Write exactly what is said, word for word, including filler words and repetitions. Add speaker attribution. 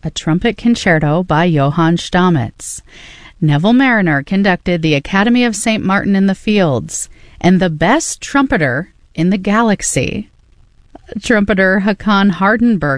Speaker 1: a trumpet concerto by Johann Stamitz. Neville Marriner conducted the Academy of Saint Martin in the Fields, and the best trumpeter in the galaxy. Trumpeter Hakan Hardenberg